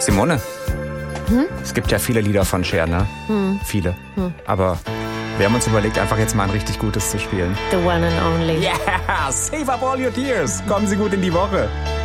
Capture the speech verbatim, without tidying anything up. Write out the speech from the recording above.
Simone, hm? Es gibt ja viele Lieder von Cher, ne? Hm. Viele. Hm. Aber wir haben uns überlegt, einfach jetzt mal ein richtig gutes zu spielen. The one and only. Yeah, save up all your tears. Kommen Sie gut in die Woche.